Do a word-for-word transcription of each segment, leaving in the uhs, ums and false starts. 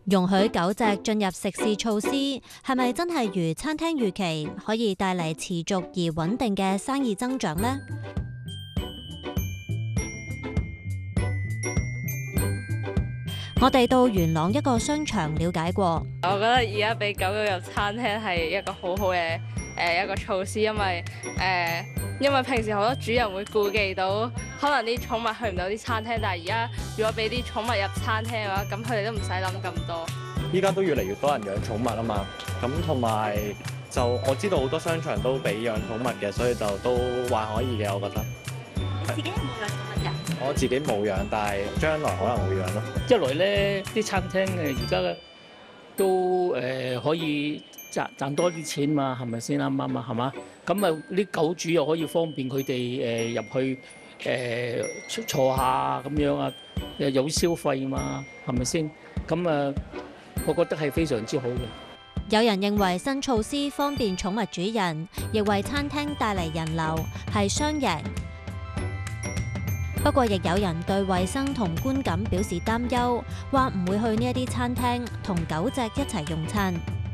容許狗隻進入食肆措施，係咪真係如餐廳預期，可以帶嚟持續而穩定嘅生意增長呢？我哋到元朗一個商場了解過， 我覺得而家俾狗狗入餐廳係一個好好嘅誒一個措施，因為誒、呃、因為平時好多主人會顧忌到可能啲寵物去唔到啲餐廳，但係而家如果俾啲寵物入餐廳嘅話，咁佢哋都唔使諗咁多。 依家都越嚟越多人養寵物啊嘛，咁同埋就我知道好多商場都俾養寵物嘅，所以就都還可以嘅，我覺得。 你自己有冇養寵物㗎？ 我自己冇養，但係將來可能會養咯。 一來咧，啲餐廳誒而家都誒、呃、可以賺賺多啲錢嘛，係咪先啱啱啊？係嘛？咁啊，啲狗主又可以方便佢哋誒入去誒、呃、坐下咁樣啊，誒有消費嘛，係咪先？咁啊，我覺得係非常之好嘅。 有人認為新措施方便寵物主人，亦為餐廳帶嚟人流，係雙贏。不過，亦有人對衛生同觀感表示擔憂，話唔會去呢一啲餐廳同狗隻一齊用餐。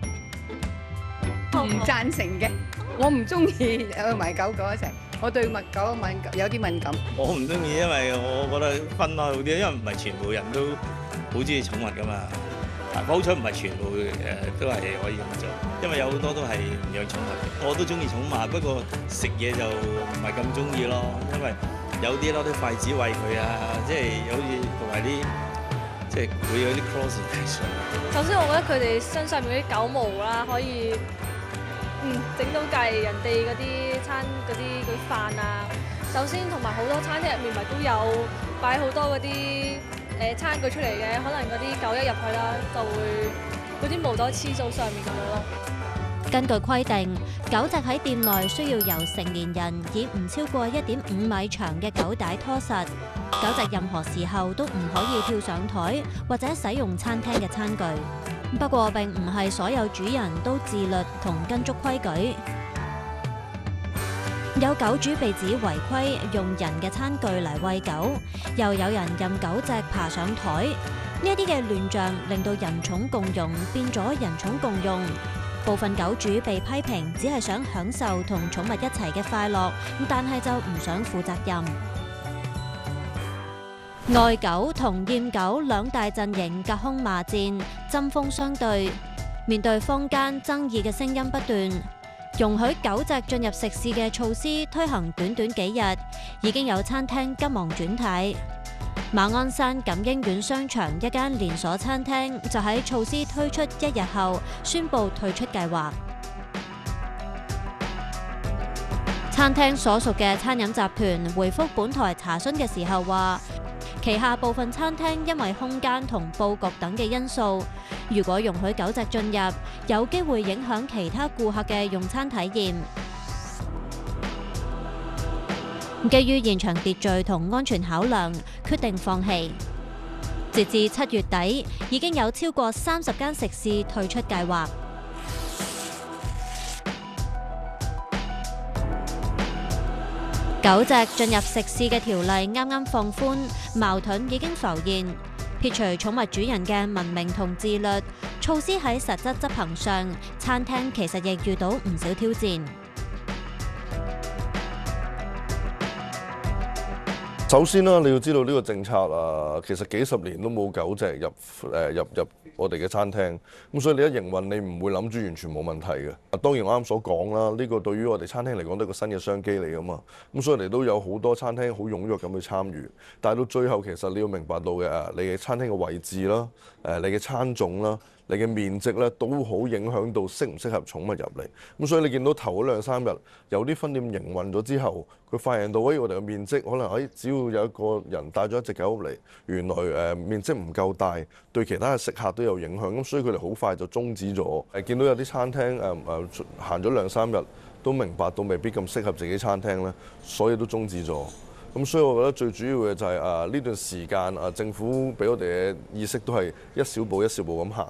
唔贊成嘅，我唔中意去埋狗狗一齊，我對物狗敏感有啲敏感。 我唔中意，因為我覺得分開好啲，因為唔係全部人都好中意寵物噶嘛。好彩唔係全部誒都係可以咁做，因為有好多都係唔養寵物嘅。我都中意寵物，不過食嘢就唔係咁中意咯，因為有啲攞啲筷子餵佢啊，即係好似同埋啲即係會有啲 cross 嘅上。 首先，我覺得佢哋身上面嗰啲狗毛啦，可以嗯整到隔離人哋嗰啲餐嗰啲嗰啲飯啊。首先，同埋好多餐廳入面咪都有擺好多嗰啲誒餐具出嚟嘅，可能嗰啲狗一入去啦，就會嗰啲毛都黐到上面咁樣咯。 根據規定，狗隻喺店內需要由成年人以唔超過一點五米長嘅狗帶拖實。狗隻任何時候都唔可以跳上台或者使用餐廳嘅餐具。不過並唔係所有主人都自律同跟足規矩。有狗主被指違規用人嘅餐具嚟餵狗，又有人任狗隻爬上台。呢一啲嘅亂象令到人寵共融變咗人寵共用。部分狗主被批評只係想享受同寵物一齊嘅快樂，但係就唔想負責任。愛狗同厭狗兩大陣營隔空罵戰，針鋒相對。面對坊間爭議嘅聲音不斷，容許狗隻進入食肆嘅措施推行短短幾日，已經有餐廳急忙轉軚。馬鞍山錦英苑商場一間連鎖餐廳就喺措施推出一日後宣布退出計劃。餐廳所屬嘅餐飲集團回覆本台查詢嘅時候話，旗下部分餐廳因為空間同佈局等嘅因素，如果容許狗隻進入，有機會影響其他顧客嘅用餐體驗。基於現場秩序同安全考量，決定放棄。截至七月底，已經有超過三十間食肆退出計劃。狗隻進入食肆嘅條例啱啱放寬，矛盾已經浮現。撇除寵物主人嘅文明同自律，措施喺實質執行上，餐廳其實亦遇到唔少挑戰。 首先啦，你要知道呢個政策啊，其實幾十年都冇狗隻入誒入入我哋嘅餐廳，咁所以你一營運，你唔會諗住完全冇問題嘅。當然我啱啱所講啦，呢個對於我哋餐廳嚟講都係個新嘅商機嚟噶嘛，咁所以嚟都有好多餐廳好踴躍咁去參與。但係到最後其實你要明白到嘅誒，你嘅餐廳嘅位置啦，誒你嘅餐種啦，你嘅面積咧都好影響到適唔適合寵物入嚟。咁所以你見到頭嗰兩三日有啲分店營運咗之後，佢發現到誒我哋嘅面積可能誒只要有一個人帶咗一隻狗入嚟，原來誒面積唔夠大，對其他嘅食客都有影響。咁所以佢哋好快就終止咗。誒見到有啲餐廳誒誒行咗兩三日都明白到未必咁適合自己餐廳咧，所以都終止咗。咁所以我覺得最主要嘅就係誒呢段時間誒政府俾我哋嘅意識都係一小步一小步咁行。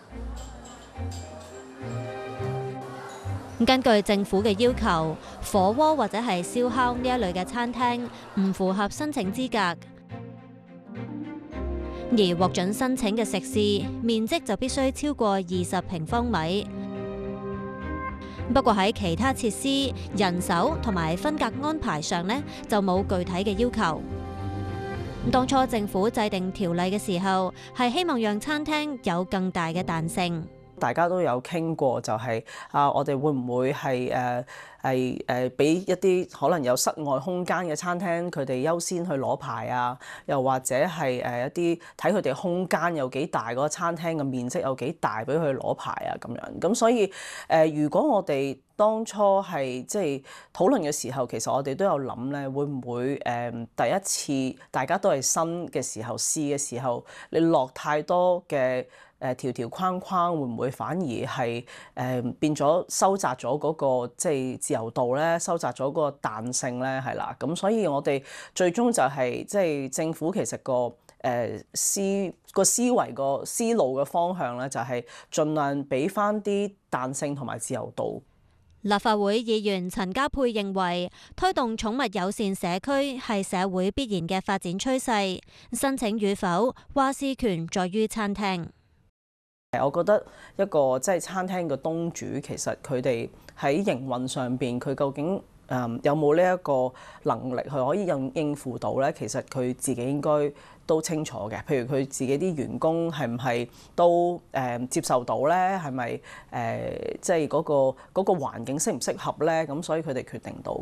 根據政府嘅要求，火鍋或者係燒烤呢一類嘅餐廳唔符合申請資格。 而獲准申請嘅食肆面積就必須超過二十平方米。不過喺其他設施、人手同埋分隔安排上呢，就冇具體嘅要求。當初政府制定條例嘅時候，係希望讓餐廳有更大嘅彈性。 大家都有傾過，就係、是、啊，我哋會唔會係誒係誒俾一啲可能有室外空間嘅餐廳，佢哋優先去攞牌啊？又或者係誒一啲睇佢哋空間有幾大，嗰個餐廳嘅面積有幾大，俾佢攞牌啊咁樣。咁所以誒、呃，如果我哋當初係即係討論嘅時候，其實我哋都有諗咧，會唔會誒、呃、第一次大家都係新嘅時候試嘅時候，你落太多嘅誒條條框框，會唔會反而係誒、呃、變咗收窄咗嗰、那個即係自由度咧，收窄咗嗰個彈性咧，係啦。咁所以我哋最終就係、是、即係政府其實個誒、呃、思個思維個思路嘅方向咧，就係盡量俾翻啲彈性同埋自由度。 立法會議員陳家珮認為，推動寵物友善社區係社會必然嘅發展趨勢，申請與否話事權在於餐廳。 我覺得一個即係餐廳嘅東主，其實佢哋喺營運上邊，佢究竟誒有冇呢一個能力去可以應應付到咧？其實佢自己應該都清楚嘅。譬如佢自己啲員工係唔係都誒、呃、接受到咧？係咪誒即係嗰個嗰個環境適唔適合咧？咁所以佢哋決定到。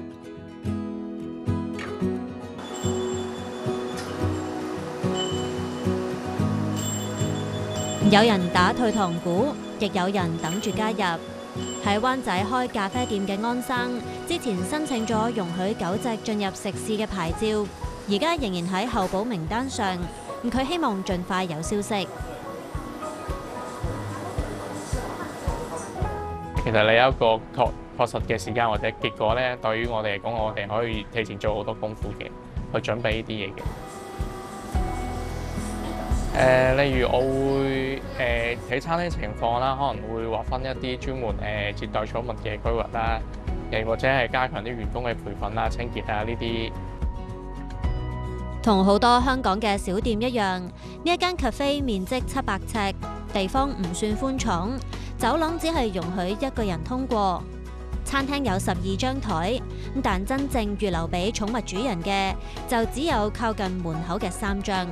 有人打退堂鼓，亦有人等住加入。喺灣仔開咖啡店嘅安生，之前申請咗容許狗隻進入食肆嘅牌照，而家仍然喺候補名單上。佢希望盡快有消息。 其實你有一個確確實嘅時間或者結果咧，對於我哋嚟講，我哋可以提前做好多功夫嘅，去準備呢啲嘢嘅。誒、呃，例如我會誒睇、呃、餐廳情況啦，可能會劃分一啲專門誒、呃、接待寵物嘅規劃啦，誒或者係加強啲員工嘅培訓啦、清潔啊呢啲。 同好多香港嘅小店一樣，呢一間 cafe 面積七百尺，地方唔算寬敞，走廊只係容許一個人通過。餐廳有十二張台，但真正預留俾寵物主人嘅就只有靠近門口嘅三張。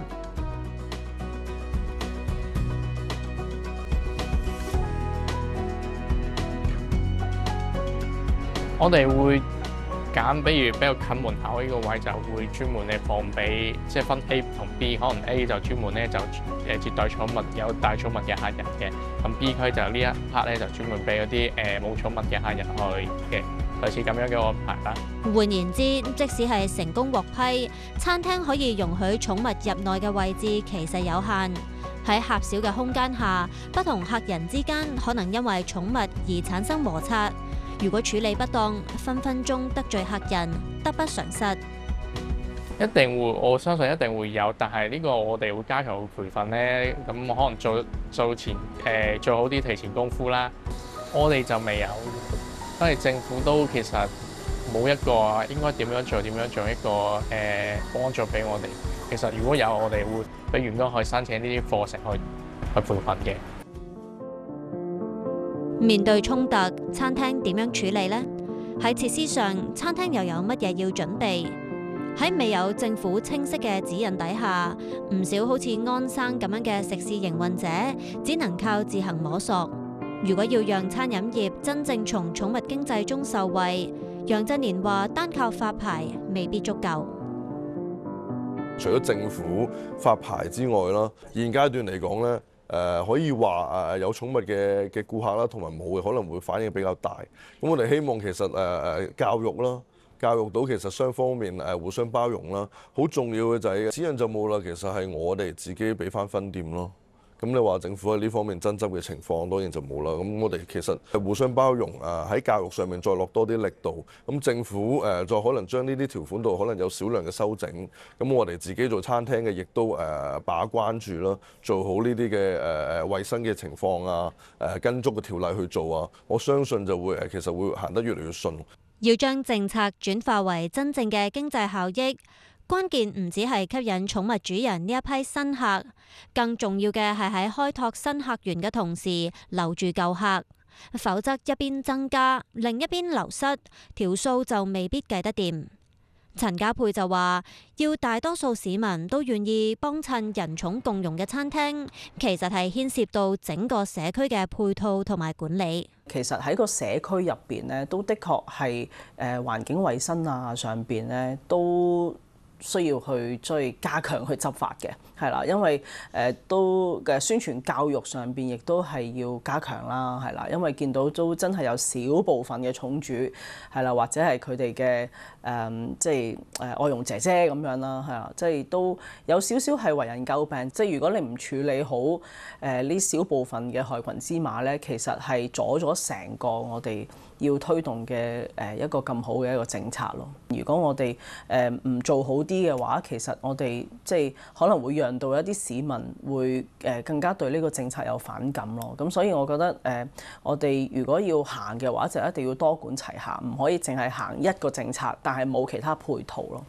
我哋會揀，比如比較近門口呢個位，就會專門咧放俾，即係分 A 同 B， 可能 A 就專門咧就誒接待寵物有帶寵物嘅客人嘅，咁 B 區就呢一 part 咧就專門俾嗰啲誒冇寵物嘅客人去嘅，類似咁樣嘅安排啦。 換言之，即使係成功獲批，餐廳可以容許寵物入內嘅位置其實有限。喺狹小嘅空間下，不同客人之間可能因為寵物而產生摩擦。如果處理不當，分分鐘得罪客人，得不償失。 一定會，我相信一定會有，但係呢個我哋會加強培訓咧，咁可能做做前誒、呃、做好啲提前功夫啦。我哋就未有，因為政府都其實冇一個應該點樣做點樣做一個誒、呃、幫助俾我哋。其實如果有，我哋會俾員工去申請呢啲課程去去培訓嘅。 面對衝突，餐廳點樣處理呢？喺設施上，餐廳又有乜嘢要準備？喺未有政府清晰嘅指引底下，唔少好似安生咁樣嘅食肆營運者，只能靠自行摸索。如果要讓餐飲業真正從寵物經濟中受惠，楊振年話單靠發牌未必足夠。 除咗政府發牌之外啦，現階段嚟講咧。誒、呃、可以話誒有寵物嘅嘅顧客啦，同埋冇嘅可能會反應比較大。咁我哋希望其實誒誒、呃、教育啦，教育到其實雙方面誒互相包容啦。好重要嘅就係指引就冇啦，其實係我哋自己俾翻分店咯。咁你話政府喺呢方面爭執嘅情況，當然就冇啦。咁我哋其實係互相包容啊，喺教育上面再落多啲力度。咁政府誒再可能將呢啲條款度可能有少量嘅修整。咁我哋自己做餐廳嘅，亦都誒把關住啦，做好呢啲嘅誒誒衞生嘅情況啊，誒跟足個條例去做啊。我相信就會誒其實會行得越嚟越順。 要將政策轉化為真正嘅經濟效益， 關鍵唔只係吸引寵物主人呢一批新客，更重要嘅係喺開拓新客源嘅同時留住舊客，否則一邊增加，另一邊流失，條數就未必計得掂。陳家佩就話：要大多數市民都願意幫襯人寵共融嘅餐廳，其實係牽涉到整個社區嘅配套同埋管理。 其實喺個社區入邊咧，都的確係誒環境衛生啊上邊咧都需要去即係加強去執法嘅，係啦，因為誒、呃、都嘅宣傳教育上邊亦都係要加強啦，係啦，因為見到都真係有少部分嘅寵主係啦，或者係佢哋嘅誒即係誒外傭姐姐咁樣啦，係啦，即係都有少少係為人詬病，即係如果你唔處理好誒呢少部分嘅害群之馬咧，其實係阻咗成個我哋要推動嘅誒一個咁好嘅一個政策咯。如果我哋誒唔做好啲嘅話，其實我哋即係可能會讓到一啲市民會誒更加對呢個政策有反感咯。咁所以我覺得誒我哋如果要行嘅話，就一定要多管齊下，唔可以淨係行一個政策，但係冇其他配套咯。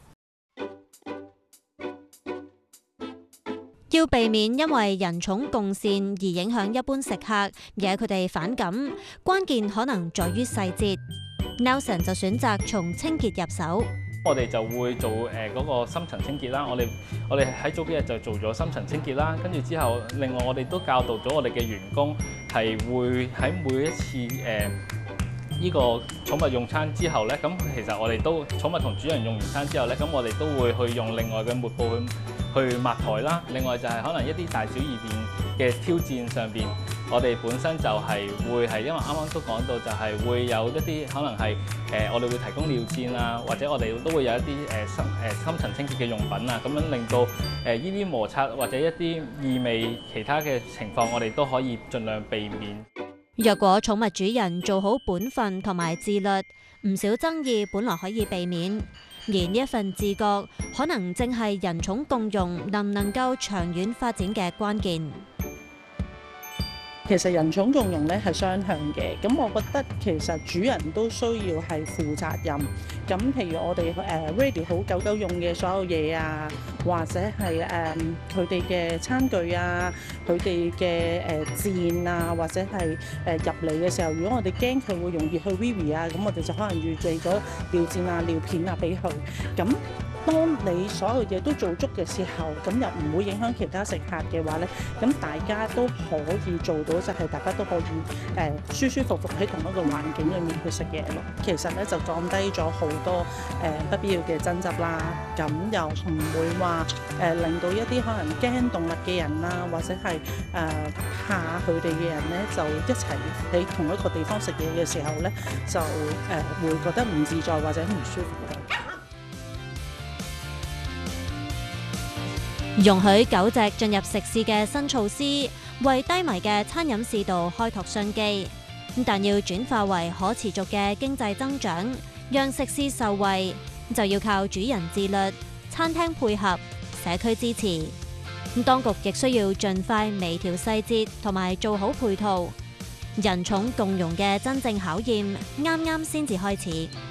要避免因為人寵共善而影響一般食客，惹佢哋反感，關鍵可能在於細節。Nelson 就選擇從清潔入手。 我哋就會做誒嗰個深層清潔啦。我哋我哋喺早幾日就做咗深層清潔啦。跟住之後，另外我哋都教導咗我哋嘅員工係會喺每一次誒呢個寵物用餐之後咧，咁其實我哋都寵物同主人用完餐之後咧，咁我哋都會去用另外嘅抹布去去抹台啦。另外就係可能一啲大小二便嘅挑戰上邊，我哋本身就係會係因為啱啱都講到，就係會有一啲可能係誒、呃、我哋會提供尿墊啊，或者我哋都會有一啲誒深誒深層清潔嘅用品啊，咁樣令到誒呢啲摩擦或者一啲異味其他嘅情況，我哋都可以盡量避免。 若果寵物主人做好本分同埋自律，唔少爭議本來可以避免。而呢一份自覺，可能正係人寵共融能唔能夠長遠發展嘅關鍵。 其實人寵共融咧係雙向嘅，咁我覺得其實主人都需要係負責任。咁譬如我哋誒 ready 好狗狗用嘅所有嘢啊，或者係誒佢哋嘅餐具啊，佢哋嘅誒墊啊，或者係誒入嚟嘅時候，如果我哋驚佢會容易去 wee wee 啊，咁我哋就可能預備咗尿墊啊、尿片啊俾佢。咁當你所有嘢都做足嘅時候，咁又唔會影響其他食客嘅話咧，咁大家都可以做到就係大家都可以誒、呃、舒舒服服喺同一個環境裏面去食嘢咯。其實咧就降低咗好多誒、呃、不必要嘅爭執啦，咁又唔會話誒、呃、令到一啲可能驚動物嘅人啦，或者係誒、呃、怕佢哋嘅人咧，就一齊喺同一個地方食嘢嘅時候咧，就誒、呃、會覺得唔自在或者唔舒服。 容許狗隻進入食肆嘅新措施，為低迷嘅餐飲市道開拓商機，但要轉化為可持續嘅經濟增長，讓食肆受惠，就要靠主人自律、餐廳配合、社區支持。當局亦需要盡快微調細節同埋做好配套。人寵共融嘅真正考驗，啱啱先至開始。